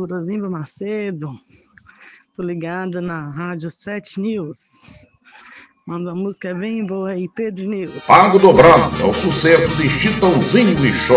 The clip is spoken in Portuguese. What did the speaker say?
sou Rosimba Macedo, tô ligada na Rádio 7 News. Manda uma música bem boa aí, Pedro News. Pago Dobrado é o sucesso de Chitãozinho e Chororó.